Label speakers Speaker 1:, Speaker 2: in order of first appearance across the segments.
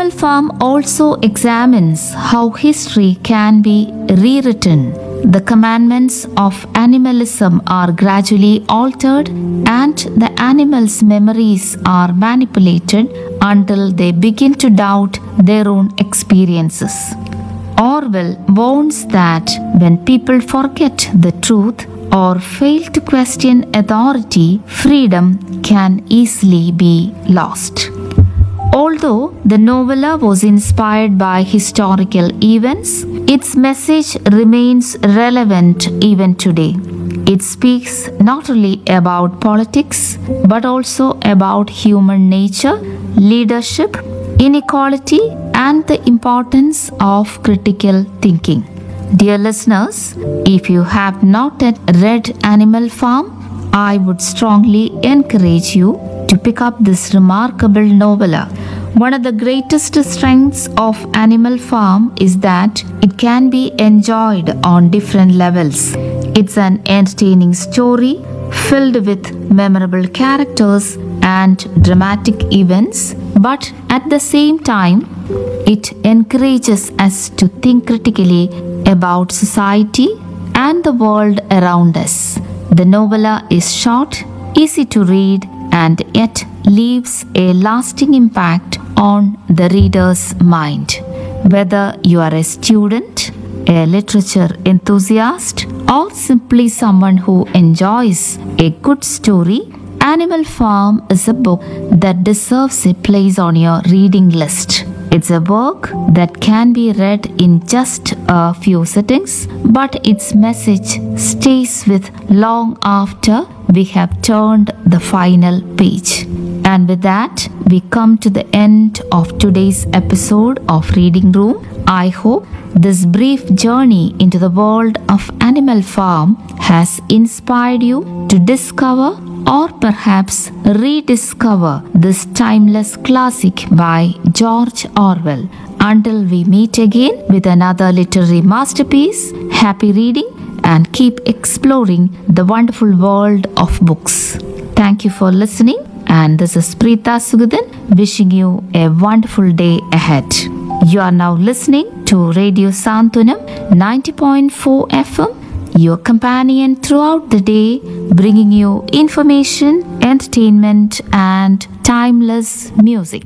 Speaker 1: Animal Farm also examines how history can be rewritten. The commandments of animalism are gradually altered, and the animals' memories are manipulated until they begin to doubt their own experiences. Orwell warns that when people forget the truth or fail to question authority, freedom can easily be lost. Although the novella was inspired by historical events, its message remains relevant even today. It speaks not only about politics but also about human nature, leadership, inequality, and the importance of critical thinking. Dear listeners, if you have not yet read Animal Farm, I would strongly encourage you to pick up this remarkable novella. One of the greatest strengths of Animal Farm is that it can be enjoyed on different levels. It's an entertaining story filled with memorable characters and dramatic events, but at the same time, it encourages us to think critically about society and the world around us. The novella is short, easy to read, and yet leaves a lasting impact on the reader's mind. Whether you are a student, a literature enthusiast, or simply someone who enjoys a good story, Animal Farm is a book that deserves a place on your reading list. It's a work that can be read in just a few sittings, but its message stays with long after we have turned the final page. And with that, we come to the end of today's episode of Reading Room. I hope this brief journey into the world of Animal Farm has inspired you to discover or perhaps rediscover this timeless classic by George Orwell. Until we meet again with another literary masterpiece, happy reading and keep exploring the wonderful world of books. Thank you for listening, and this is Preeta Sugadan wishing you a wonderful day ahead. You are now listening to Radio Santunam 90.4 FM, your companion throughout the day, bringing you information, entertainment, and timeless music.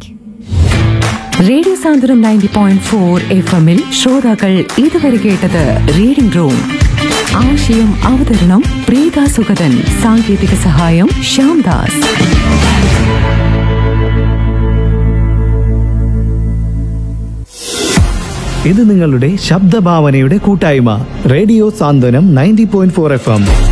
Speaker 2: Radio സാന്ത്വനം 90.4 FM-ൽ ശ്രോതാക്കൾ ഇതുവരെ കേട്ടത് reading room. ആശയം അവതരണം പ്രീത സുഗതൻ, സാങ്കേതിക സഹായം ശ്യാംദാസ്.
Speaker 3: ഇത് നിങ്ങളുടെ ശബ്ദഭാവനയുടെ കൂട്ടായ്മ റേഡിയോ സാന്ത്വനം 90.4 FM.